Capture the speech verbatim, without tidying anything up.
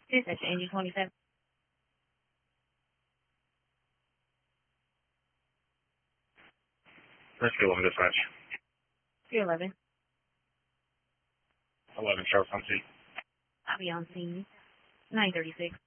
Dispatch to N G twenty-seven. Rescue one dispatch. three eleven. eleven, sheriff's on scene. I'll be on scene. nine thirty-six.